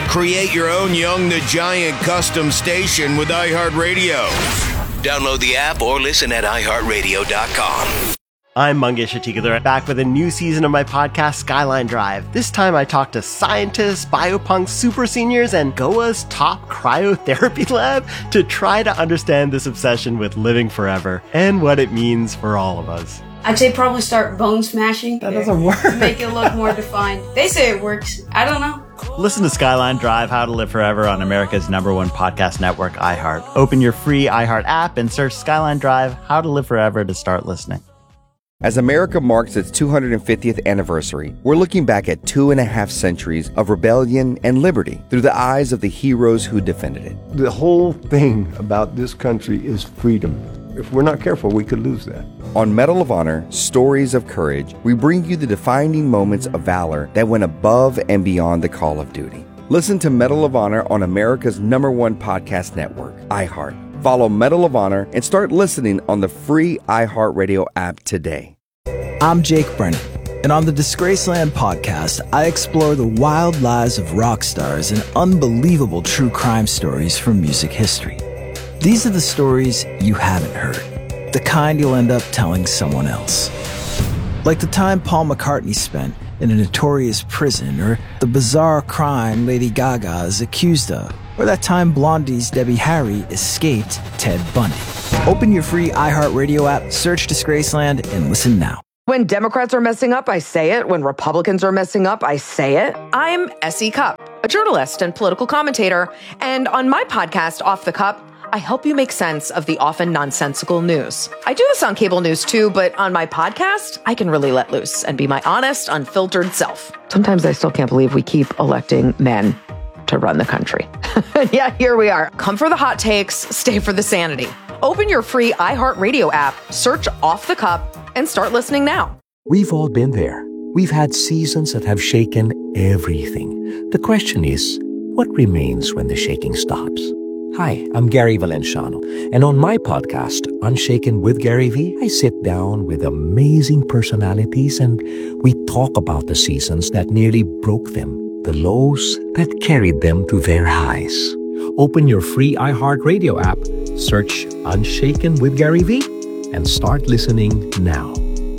Create your own Young the Giant custom station with iHeartRadio. Download the app or listen at iHeartRadio.com. I'm Mangesh Hattikudur, back with a new season of my podcast, Skyline Drive. This time I talk to scientists, biopunks, super seniors, and Goa's top cryotherapy lab to try to understand this obsession with living forever and what it means for all of us. I'd say probably start bone smashing. That doesn't work. Make it look more defined. They say it works. I don't know. Listen to Skyline Drive, How to Live Forever on America's #1 podcast network, iHeart. Open your free iHeart app and search Skyline Drive, How to Live Forever to start listening. As America marks its 250th anniversary, we're looking back at 2.5 centuries of rebellion and liberty through the eyes of the heroes who defended it. The whole thing about this country is freedom. If we're not careful, we could lose that. On Medal of Honor, Stories of Courage, we bring you the defining moments of valor that went above and beyond the call of duty. Listen to Medal of Honor on America's #1 podcast network, iHeart. Follow Medal of Honor and start listening on the free iHeartRadio app today. I'm Jake Brennan, and on the Disgraceland podcast, I explore the wild lives of rock stars and unbelievable true crime stories from music history. These are the stories you haven't heard, the kind you'll end up telling someone else. Like the time Paul McCartney spent in a notorious prison, or the bizarre crime Lady Gaga is accused of, or that time Blondie's Debbie Harry escaped Ted Bundy. Open your free iHeartRadio app, search Disgraceland, and listen now. When Democrats are messing up, I say it. When Republicans are messing up, I say it. I'm S.E. Cupp, a journalist and political commentator. And on my podcast, Off the Cup, I help you make sense of the often nonsensical news. I do this on cable news too, but on my podcast, I can really let loose and be my honest, unfiltered self. Sometimes I still can't believe we keep electing men to run the country. Yeah, here we are. Come for the hot takes, stay for the sanity. Open your free iHeartRadio app, search Off the Cup, and start listening now. We've all been there. We've had seasons that have shaken everything. The question is, what remains when the shaking stops? Hi, I'm Gary Valenciano, and on my podcast, Unshaken with Gary V, I sit down with amazing personalities and we talk about the seasons that nearly broke them, the lows that carried them to their highs. Open your free iHeartRadio app, search Unshaken with Gary V, and start listening now.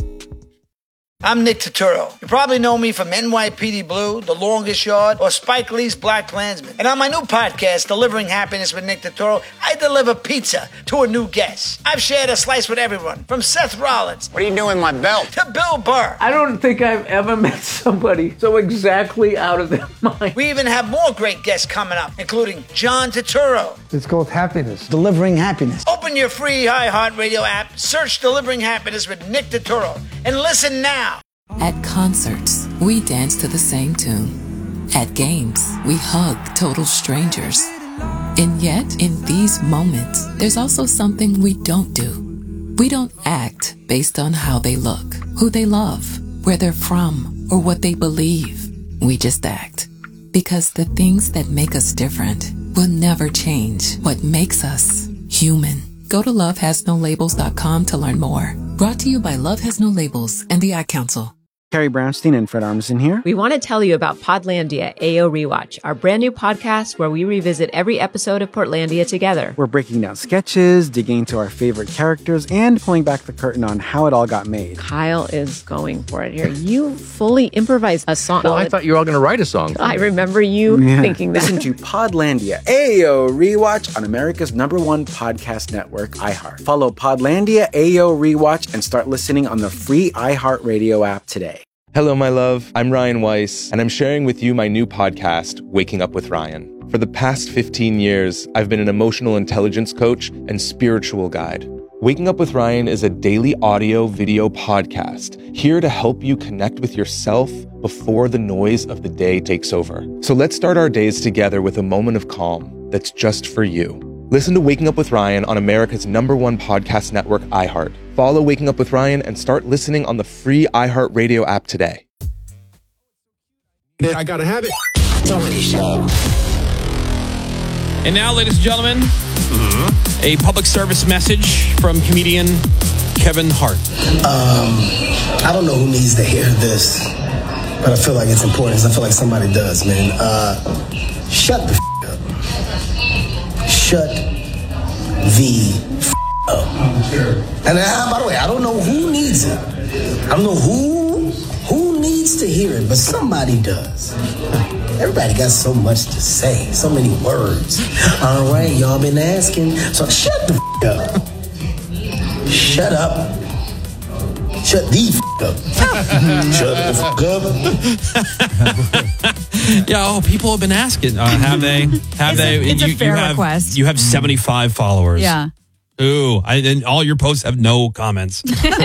I'm Nick Turturro. You probably know me from NYPD Blue, The Longest Yard, or Spike Lee's Black Klansman. And on my new podcast, Delivering Happiness with Nick Turturro, I deliver pizza to a new guest. I've shared a slice with everyone, from Seth Rollins. What are you doing with my belt? To Bill Burr. I don't think I've ever met somebody so exactly out of their mind. We even have more great guests coming up, including John Turturro. It's called Happiness. Delivering Happiness. Open your free iHeartRadio app, search Delivering Happiness with Nick Turturro, and listen now. At concerts, we dance to the same tune. At games, we hug total strangers. And yet, in these moments, there's also something we don't do. We don't act based on how they look, who they love, where they're from, or what they believe. We just act. Because the things that make us different will never change what makes us human. Go to lovehasnolabels.com to learn more. Brought to you by Love Has No Labels and the Ad Council. Carrie Brownstein and Fred Armisen here. We want to tell you about Podlandia AO Rewatch, our brand new podcast where we revisit every episode of Portlandia together. We're breaking down sketches, digging into our favorite characters, and pulling back the curtain on how it all got made. Kyle is going for it here. You fully improvised a song. Well, I thought you were all going to write a song. I remember you thinking that. Listen to Podlandia AO Rewatch on America's #1 podcast network, iHeart. Follow Podlandia AO Rewatch and start listening on the free iHeartRadio app today. Hello, my love. I'm Ryan Weiss, and I'm sharing with you my new podcast, Waking Up with Ryan. For the past 15 years, I've been an emotional intelligence coach and spiritual guide. Waking Up with Ryan is a daily audio-video podcast here to help you connect with yourself before the noise of the day takes over. So let's start our days together with a moment of calm that's just for you. Listen to Waking Up with Ryan on America's #1 podcast network, iHeart. Follow Waking Up with Ryan and start listening on the free iHeartRadio app today. I gotta have it. And now, ladies and gentlemen, a public service message from comedian Kevin Hart. I don't know who needs to hear this, but I feel like it's important because I feel like somebody does, man. Shut the up. Shut the up. And by the way, I don't know who needs it. I don't know who needs to hear it, but somebody does. Everybody got so much to say, so many words. All right, y'all been asking, so shut the up. Shut up. Shut the up. Shut the up. Yeah, people have been asking. Have they? Have they? It's a fair request. You have 75 followers. Yeah. Ooh, and all your posts have no comments.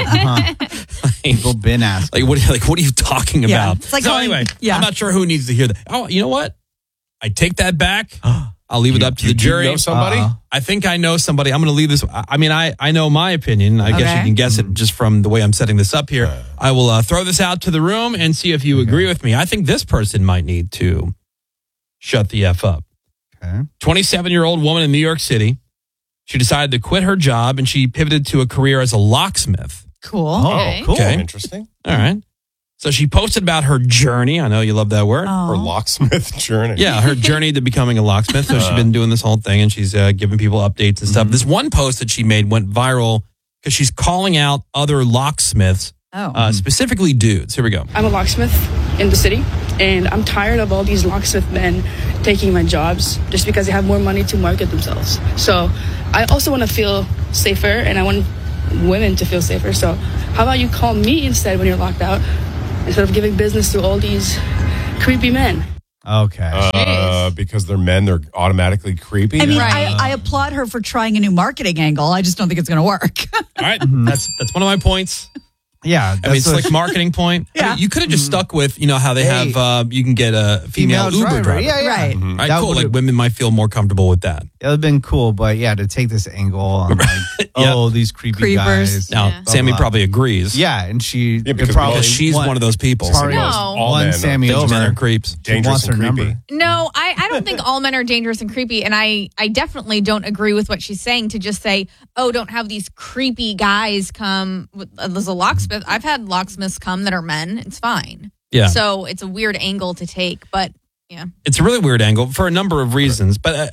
People been asking. What are you talking Yeah. about? It's like so going- anyway, yeah. I'm not sure who needs to hear that. Oh, you know what? I take that back. I'll leave it up to the jury. You know somebody? I think I know somebody. I'm going to leave this. I mean, I know my opinion. I guess you Okay. can guess it just from the way I'm setting this up here. I will throw this out to the room and see if you agree with me. I think this person might need to shut the F up. Okay. 27-year-old woman in New York City. She decided to quit her job and she pivoted to a career as a locksmith. Cool. Oh, cool. Okay. Interesting. All right. So she posted about her journey. I know you love that word. Her locksmith journey. Yeah, her journey to becoming a locksmith. So she's been doing this whole thing and she's giving people updates and stuff. This one post that she made went viral because she's calling out other locksmiths, specifically dudes. Here we go. I'm a locksmith in the city, and I'm tired of all these locksmith men taking my jobs just because they have more money to market themselves. So I also want to feel safer, and I want women to feel safer. So how about you call me instead when you're locked out, instead of giving business to all these creepy men? Okay. Because they're men, they're automatically creepy. I mean, I applaud her for trying a new marketing angle. I just don't think it's going to work. All right. That's one of my points. Yeah. I mean, it's like marketing point. I mean, you could have just stuck with, how they have, you can get a female Uber driver. Yeah. Right. All right, That cool. would've- Like women might feel more comfortable with that. It would have been cool, but yeah, to take this angle on like, these creepy Creepers. guys. Now, Sammy probably agrees. Yeah, and she because probably she's one of those people. Probably No. All men Sammy Thinks over. men are creeps. dangerous wants and her creepy. number. No, I don't think all men are dangerous and creepy. And I definitely don't agree with what she's saying to just say, oh, don't have these creepy guys come as a locksmith. I've had locksmiths come that are men. It's fine. Yeah. So it's a weird angle to take, but yeah. It's a really weird angle for a number of reasons. But,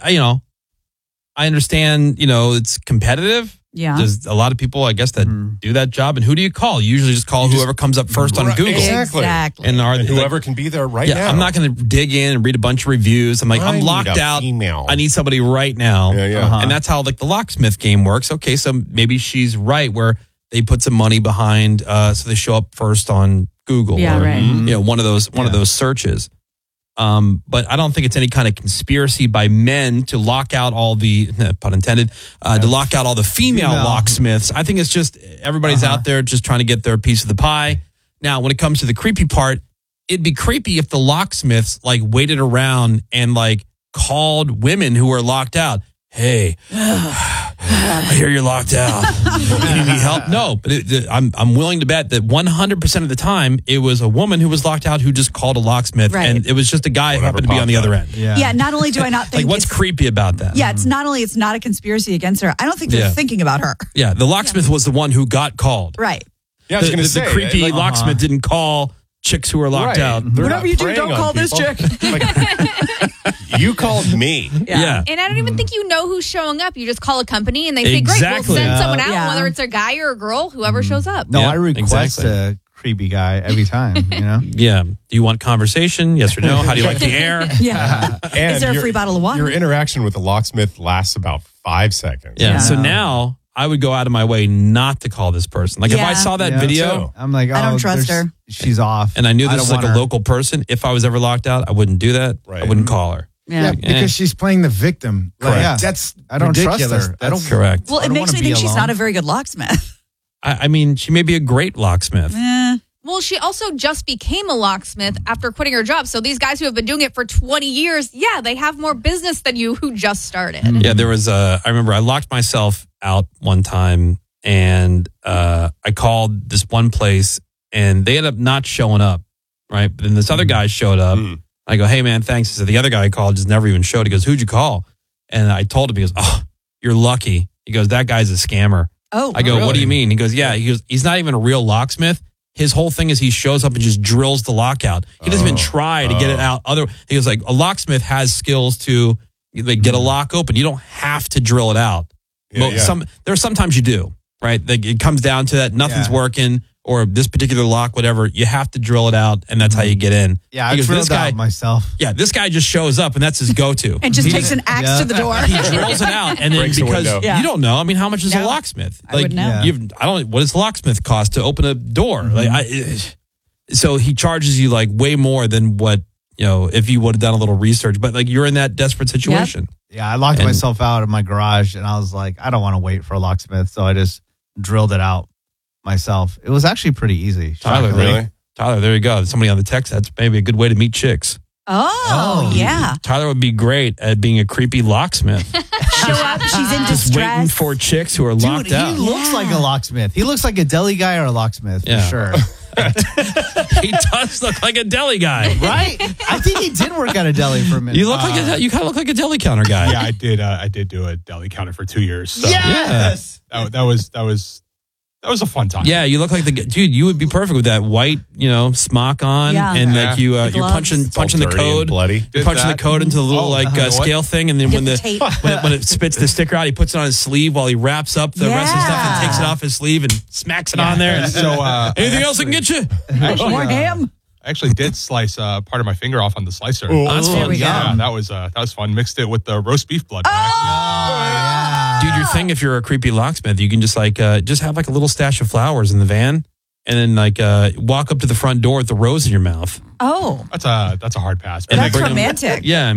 I understand, it's competitive. Yeah. There's a lot of people, I guess, that do that job. And who do you call? You usually just call whoever comes up first on Right, Google. Exactly. And whoever can be there right now. I'm not going to dig in and read a bunch of reviews. I'm like, I I'm need locked a out. female. I need somebody right now. Yeah. And that's how the locksmith game works. Okay, so maybe she's right where they put some money behind, so they show up first on Google. Yeah, or, right. one of those searches. But I don't think it's any kind of conspiracy by men to lock out all the, pun intended, to lock out all the female locksmiths. I think it's just everybody's out there just trying to get their piece of the pie. Now, when it comes to the creepy part, it'd be creepy if the locksmiths waited around and called women who were locked out. Hey, I hear you're locked out. You need help? No, but I'm willing to bet that 100% of the time it was a woman who was locked out who just called a locksmith, Right. and it was just a guy who happened to be on the other end. Yeah. Not only do I not think What's it's, creepy about that? yeah, it's not only it's not a conspiracy against her. I don't think they're Yeah. thinking about her. Yeah, the locksmith was the one who got called. Right. Yeah, I was going to say. the creepy locksmith didn't call chicks who were locked out. They're Whatever not you do, preying don't on call this people. chick. You called me. Yeah. And I don't even think you know who's showing up. You just call a company and they say, great, Exactly. we'll send someone out, Yeah. whether it's a guy or a girl, whoever shows up. No, Yeah, I request exactly. a creepy guy every time, Yeah. Do you want conversation? Yes or no? How do you like the air? Yeah. And Is there a free bottle of water? Your interaction with the locksmith lasts about 5 seconds. Yeah. So now I would go out of my way not to call this person. If I Yeah. saw that Yeah. video I'm like, I don't trust there's- her. She's off. and I knew I this was don't like a want her. local person, if I was ever locked out, I wouldn't do that. Right. I wouldn't call her. Yeah, because she's playing the victim. Correct. Like, that's I don't trust ridiculous. her. I don't. Correct. Well, I it don't makes wanna me be think she's alone. not a very good locksmith. I mean, she may be a great locksmith. Well, she also just became a locksmith after quitting her job. So these guys who have been doing it for 20 years, yeah, they have more business than you who just started. Yeah, there was I remember I locked myself out one time and I called this one place and they ended up not showing up, right? But then this other guy showed up. I go, hey, man, thanks. He said, the other guy I called just never even showed. He goes, who'd you call? And I told him, he goes, oh, you're lucky. He goes, that guy's a scammer. Oh, I go, really? what do you mean? He goes, yeah. He goes, he's not even a real locksmith. his whole thing is he shows up and just drills the lock out. He doesn't even try to get it out. He was like, a locksmith has skills to like get a lock open. You don't have to drill it out. There are sometimes you do, right? Like it comes down to that nothing's working, or this particular lock, whatever. You have to drill it out, and that's how you get in. Yeah, I drilled it out myself. Yeah, this guy just shows up, and that's his go-to. And just takes an axe to the door. He drills it out, and then because you don't know. I mean, how much is a locksmith? I would know. What does a locksmith cost to open a door? So he charges you like way more than what if you would have done a little research. But like you're in that desperate situation. Yeah, I locked myself out of my garage, and I was like, I don't want to wait for a locksmith, so I just drilled it out myself. It was actually pretty easy. Tyler, there you go. Somebody on the text, that's maybe a good way to meet chicks. Oh, yeah. Tyler would be great at being a creepy locksmith. Show up, she's in Just distress. waiting for chicks who are locked out. He looks like a locksmith. He looks like a deli guy or a locksmith for sure. He does look like a deli guy, right? I think he did work at a deli for a minute. You kind of look like a deli counter guy. Yeah, I did. I did do a deli counter for 2 years. So Yes, that was a fun time. Yeah, you look like the dude. You would be perfect with that white, smock on, and like you're punching the code. Bloody. You're punching the code into the little scale thing, and then when it spits the sticker out, he puts it on his sleeve while he wraps up the rest of the stuff and takes it off his sleeve and smacks it on there. So anything else I can get you? More ham. I actually did slice part of my finger off on the slicer. That's fun. Yeah, that was fun. Mixed it with the roast beef blood. Dude, your thing, if you're a creepy locksmith, you can just just have like a little stash of flowers in the van, and then walk up to the front door with the rose in your mouth. Oh, That's a hard pass. that's romantic. Yeah.